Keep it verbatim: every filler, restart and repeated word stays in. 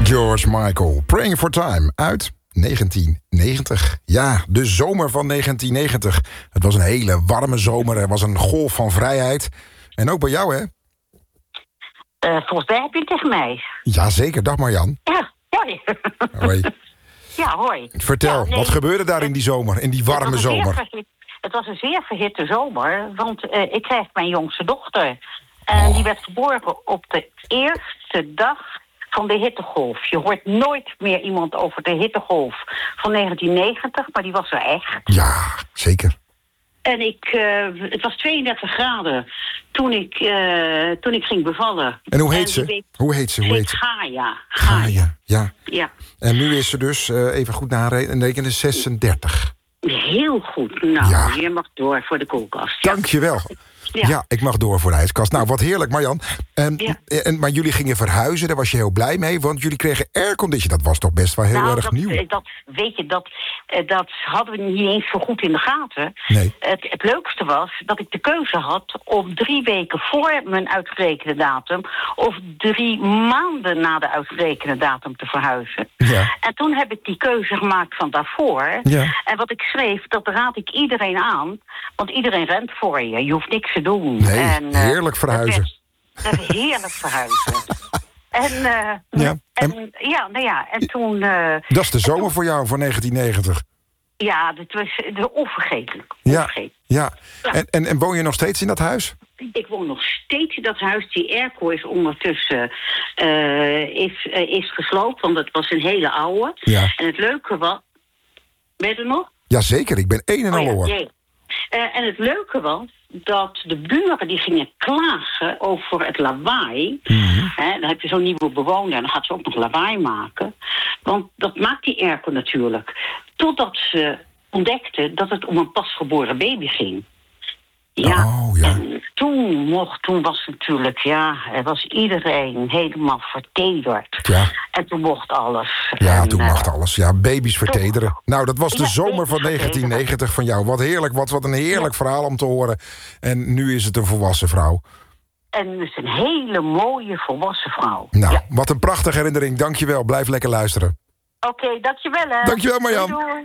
George Michael, Praying for Time, uit negentien negentig. Ja, de zomer van negentien negentig. Het was een hele warme zomer, er was een golf van vrijheid. En ook bij jou, hè? Uh, volgens mij heb je het tegen mij. Jazeker, dag Marjan. Ja, hoi. Hoi. Ja, hoi. Vertel, ja, nee, wat gebeurde daar in die zomer, in die warme zomer? Verhit, het was een zeer verhitte zomer, want uh, ik kreeg mijn jongste dochter. En oh. die werd geboren op de eerste dag van de hittegolf. Je hoort nooit meer iemand over de hittegolf van negentien negentig, maar die was er echt. Ja, zeker. En ik, uh, het was tweeëndertig graden toen ik, uh, toen ik ging bevallen. En hoe heet en ze? Week, hoe heet ze? Hoe heet ze? Gaia. Gaia, ja. ja. En nu is ze dus, uh, even goed narekenen, zesendertig. Heel goed. Nou, ja. Je mag door voor de koelkast. Ja. Dank je wel. Ja. ja, ik mag door voor de ijskast. Nou, wat heerlijk, Marjan. En, ja. en, maar jullie gingen verhuizen, daar was je heel blij mee, want jullie kregen aircondition. Dat was toch best wel heel nou, erg dat, nieuw. Dat, weet je, dat, dat hadden we niet eens zo goed in de gaten. Nee. Het, het leukste was dat ik de keuze had om drie weken voor mijn uitgerekende datum of drie maanden na de uitgerekende datum te verhuizen. Ja. En toen heb ik die keuze gemaakt van daarvoor. Ja. En wat ik schreef, dat raad ik iedereen aan, want iedereen rent voor je. Je hoeft niks te doen. Nee, en, uh, heerlijk verhuizen. Dat is heerlijk verhuizen. en, uh, ja. En, en, ja, nou ja, en toen... Uh, dat is de zomer toen, voor jou, voor negentien negentig. Ja, dat was de onvergetelijk. Ja, onvergetelijk. ja. ja. En, en, en woon je nog steeds in dat huis? Ik woon nog steeds in dat huis. Die airco is ondertussen uh, is, uh, is gesloopt, want het was een hele oude. Ja. En het leuke was... Ben je er nog? Jazeker, ik ben één en al hoor. Oh, ja, uh, en het leuke was dat de buren die gingen klagen over het lawaai. Mm-hmm. Hè, dan heb je zo'n nieuwe bewoner en dan gaat ze ook nog lawaai maken. Want dat maakt die airco natuurlijk. Totdat ze ontdekten dat het om een pasgeboren baby ging. Ja, oh, ja. En toen, mocht, toen was natuurlijk, ja, er was iedereen helemaal vertederd. Ja. En toen mocht alles. Ja, en, toen uh, mocht alles. Ja, baby's vertederen. Toen, nou, dat was de ja, zomer van negentien negentig van jou. Wat heerlijk, wat, wat een heerlijk ja. verhaal om te horen. En nu is het een volwassen vrouw. En het is een hele mooie volwassen vrouw. Nou, ja. wat een prachtige herinnering. Dank je wel. Blijf lekker luisteren. Oké, okay, dankjewel hè. Dankjewel Marjan. Doei, doei.